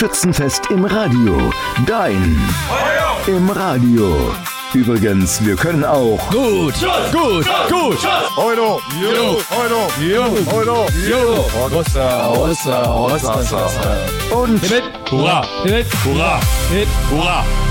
Schützenfest im Radio. Dein im Radio. Übrigens, wir können auch Gut. Heute, und Hurra, hurra, hurra.